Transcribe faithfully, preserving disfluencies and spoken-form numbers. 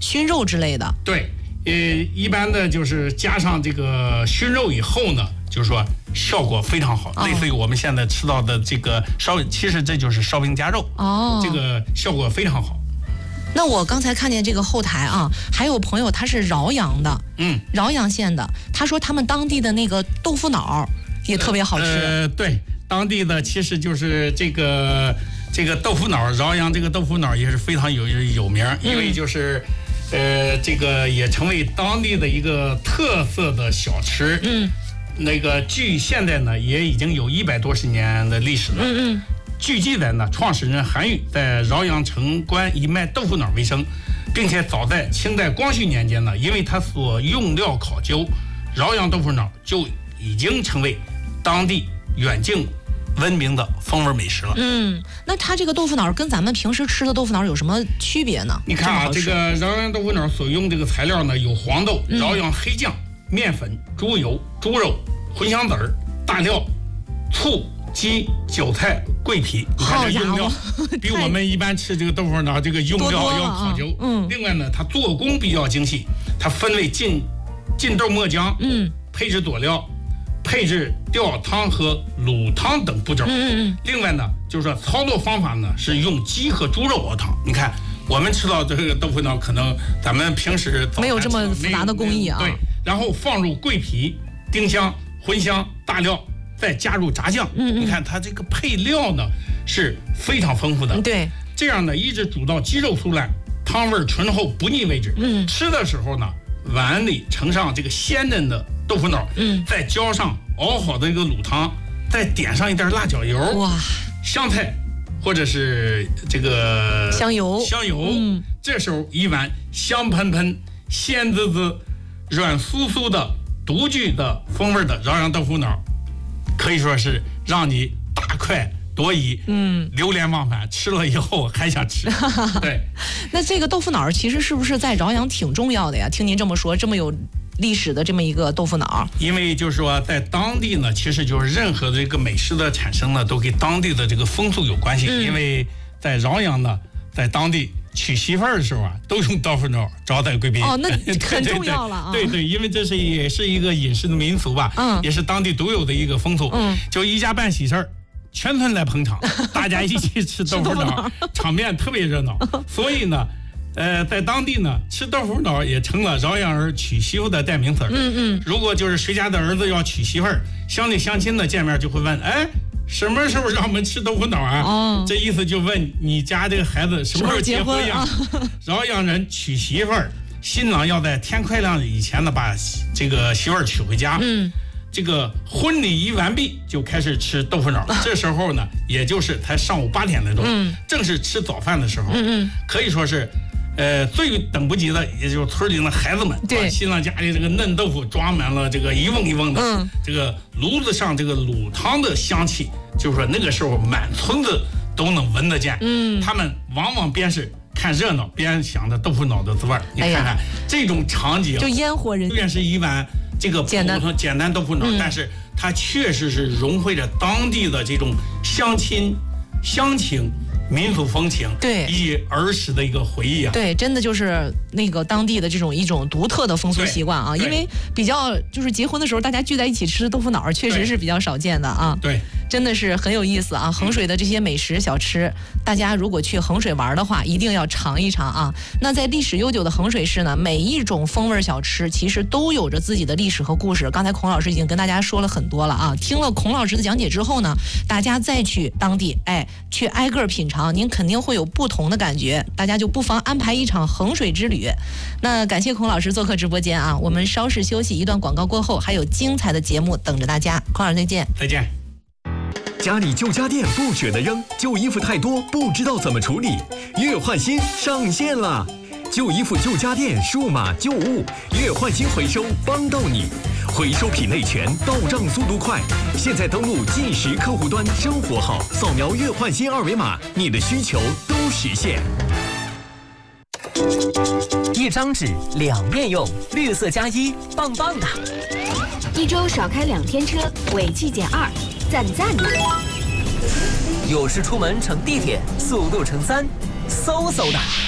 熏肉之类的。 对，呃，一般的就是加上这个熏肉以后呢，就是说效果非常好，哦、类似于我们现在吃到的这个烧，其实这就是烧饼夹肉哦，这个效果非常好。 那我刚才看见这个后台啊，还有朋友他是饶阳的，嗯，饶阳县的，他说他们当地的那个豆腐脑也特别好吃。 呃，对，当地的其实就是这个这个豆腐脑，饶阳这个豆腐脑也是非常有有名，因为就是。嗯、呃，这个也成为当地的一个特色的小吃。嗯，那个据现在呢，也已经有一百多十年的历史了。嗯嗯。据记载呢，创始人韩愈在饶阳城关以卖豆腐脑为生，并且早在清代光绪年间呢，因为它所用料考究，饶阳豆腐脑就已经成为当地远近闻名的风味美食了。 嗯，那它这个豆腐脑跟咱们平时吃的豆腐脑有什么区别呢？ 你看啊，这个饶阳豆腐脑所用这个材料呢，有黄豆、嗯、饶阳黑酱、面粉、猪油、猪肉、茴香籽儿、大料、醋、鸡、韭菜、桂皮。你看这用料比我们一般吃这个豆腐脑这个用料要考究。多多啊、嗯。另外呢，它做工比较精细，它分为浸浸豆末浆，嗯，配置佐料。配置吊汤和卤汤等步骤。嗯嗯。另外呢，就是说操作方法呢是用鸡和猪肉熬汤。你看，我们吃到这个豆腐脑，可能咱们平时没有这么复杂的工艺啊。 对，然后放入桂皮、丁香、茴香、大料，再加入炸酱。嗯嗯。你看它这个配料呢是非常丰富的。 对。 这样呢，一直煮到鸡肉酥烂，汤味醇厚不腻为止。嗯。吃的时候呢，碗里盛上这个鲜嫩的豆腐脑，嗯，再浇上熬好的一个卤汤，再点上一点辣椒油，哇，香菜或者是这个香油， 香油，嗯，这时候一碗香喷喷、鲜滋滋、软酥酥的独具的风味的饶阳豆腐脑，可以说是让你大快多疑，嗯，流连忘返，吃了以后还想吃。对， 那这个豆腐脑其实是不是在饶阳挺重要的呀？听您这么说，这么有历史的这么一个豆腐脑， 因为就是说在当地呢，其实就是任何的这个美食的产生呢，都跟当地的这个风俗有关系。嗯、因为在饶阳呢，在当地娶媳妇儿的时候啊，都用豆腐脑招待贵宾。 哦，那很重要了啊。 对 对, 对, 对，因为这是也是一个饮食的民俗吧，嗯，也是当地独有的一个风俗。嗯，就一家办喜事儿，全村来捧场，大家一起吃豆腐脑，场面特别热闹。所以呢。呃，在当地呢，吃豆腐脑也成了饶阳人娶媳妇的代名词。嗯嗯。如果就是谁家的儿子要娶媳妇儿，乡里乡亲的见面就会问，哎，什么时候让我们吃豆腐脑啊？哦。这意思就问你家这个孩子什么时候结婚呀？啊、饶阳人娶媳妇儿，新郎要在天快亮以前呢把这个媳妇儿娶回家。嗯。这个婚礼一完毕就开始吃豆腐脑，这时候呢，也就是才上午八点来钟，嗯、正是吃早饭的时候。嗯嗯。可以说是。呃，最等不及的，也就是村里的孩子们，把新郎家里这个嫩豆腐装满了这个一瓮一瓮的，嗯，这个炉子上这个卤汤的香气，就是说那个时候满村子都能闻得见。嗯，他们往往边是看热闹边想着豆腐脑的滋味。你看看、哎、这种场景， 就烟火人， 虽然是一碗这个普通简单豆腐脑，嗯、但是它确实是融汇着当地的这种乡亲乡情。民族风情，对，以及儿时的一个回忆啊， 对，真的就是那个当地的这种一种独特的风俗习惯啊，因为比较就是结婚的时候大家聚在一起吃豆腐脑，确实是比较少见的啊， 对， 真的是很有意思啊。衡水的这些美食小吃，大家如果去衡水玩的话，一定要尝一尝啊。那在历史悠久的衡水市呢，每一种风味小吃其实都有着自己的历史和故事。刚才孔老师已经跟大家说了很多了啊，听了孔老师的讲解之后呢，大家再去当地，哎，去挨个品尝。您肯定会有不同的感觉，大家就不妨安排一场衡水之旅。那感谢孔老师做客直播间啊，我们稍事休息，一段广告过后还有精彩的节目等着大家。孔老师再见。 再见。 家里旧家电不舍得扔，旧衣服太多不知道怎么处理，月换新上线了。旧衣服、旧家电、数码旧物，月换新回收帮到你。回收品类全，到账速度快。现在登录即时客户端生活号，扫描月换新二维码，你的需求都实现。 一张纸两面用，绿色加一，棒棒的。 一周少开两天车，尾气减二，赞赞的。 有事出门乘地铁，速度乘三，嗖嗖的。